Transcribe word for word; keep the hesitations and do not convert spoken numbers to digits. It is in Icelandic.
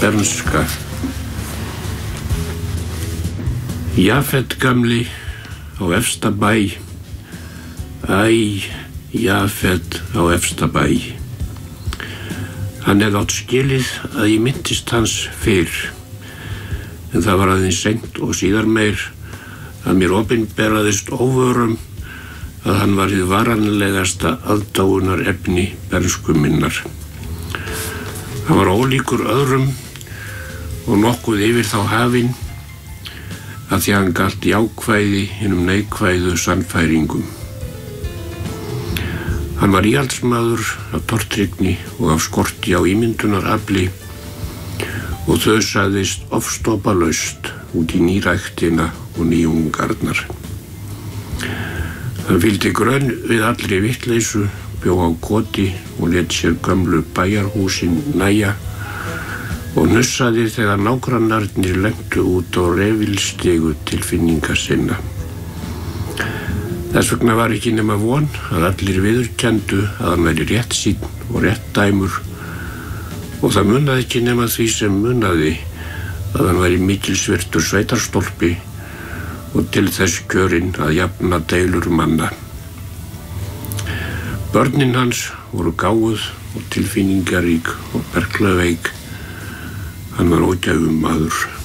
Bernska. Jafet gamli á efsta bæ, æ, Jafet á efsta bæ. Hann hefði átt skilið að ég minntist hans fyrr, en það var aðeins seint og síðar meir að mér opinberaðist óvörum að hann var hið varanlegasta aðdáunar efni bernsku minnar. Hann var ólíkur öðrum og nokkuð yfir þá hafinn að því hann galt jákvæði hinum neikvæðu sannfæringum. Hann var íhaldsmaður af tortryggni og af skorti á ímyndunarafli og þau sagðist ofstopalaust út í nýræktina og nýjungarnar. Hann fylgdi grönn við allri vitleysu, bjó á koti og lét sér gömlu bæjarhúsin næja og nussaði þegar nágrannarnir lentu út á refilstigu tilfinninga sinna. Þess vegna var ekki nema von að allir viðurkenndu að hann væri réttsýnn og réttdæmur og það munaði ekki nema því sem munaði að hann væri mikilsvirtur sveitarstólpi og til þess kjörinn að jafna deilur manna. Börnin hans voru gáfuð og tilfinningarík og berklaveik. Hann var ógæfur maður.